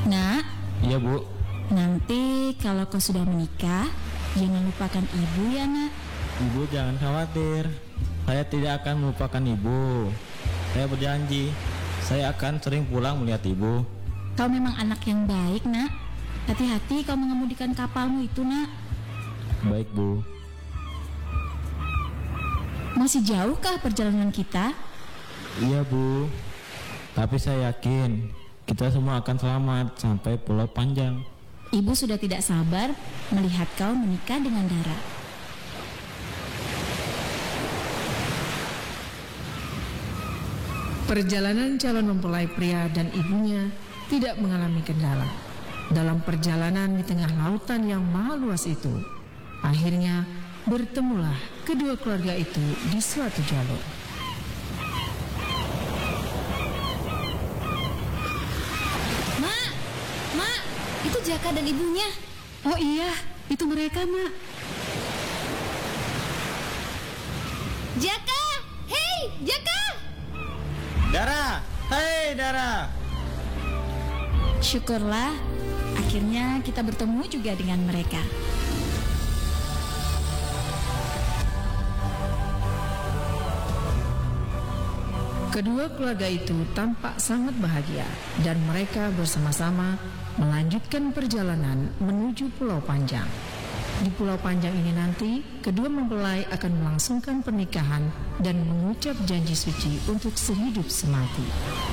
Nak, Iya, Bu. nanti kalau kau sudah menikah, jangan lupakan ibu ya nak. Ibu jangan khawatir. Saya tidak akan melupakan Ibu. Saya berjanji, saya akan sering pulang melihat Ibu. Kau memang anak yang baik nak. Hati-hati kau mengemudikan kapalmu itu nak. Baik, Bu. Masih jauhkah perjalanan kita? Iya, Bu. Tapi saya yakin kita semua akan selamat sampai Pulau Panjang. Ibu sudah tidak sabar melihat kau menikah dengan Dara. Perjalanan calon mempelai pria dan ibunya tidak mengalami kendala. Dalam perjalanan di tengah lautan yang maha luas itu, akhirnya bertemulah kedua keluarga itu di suatu jalur. Mak, itu Jaka dan ibunya. Oh iya, itu mereka, Mak. Jaka, hei Jaka. Dara, hei Dara. Syukurlah, akhirnya kita bertemu juga dengan mereka. Kedua keluarga itu tampak sangat bahagia dan mereka bersama-sama melanjutkan perjalanan menuju Pulau Panjang. Di Pulau Panjang ini nanti, kedua mempelai akan melangsungkan pernikahan dan mengucap janji suci untuk sehidup semati.